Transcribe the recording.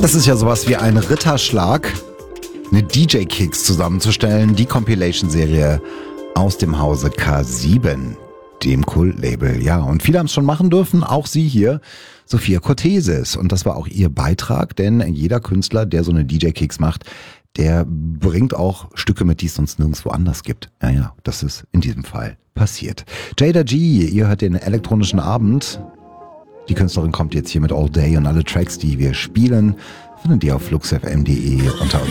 Das ist ja sowas wie ein Ritterschlag, eine DJ-Kicks zusammenzustellen, die Compilation-Serie aus dem Hause K7, dem Kult-Label. Ja, und viele haben es schon machen dürfen, auch sie hier, Sophia Cortesis. Und das war auch ihr Beitrag, denn jeder Künstler, der so eine DJ-Kicks macht, der bringt auch Stücke mit, die es sonst nirgendwo anders gibt. Ja, das ist in diesem Fall passiert. Jada G, ihr hört den elektronischen Abend. Die Künstlerin kommt jetzt hier mit All Day und alle Tracks, die wir spielen, findet ihr auf fluxfm.de unter unserem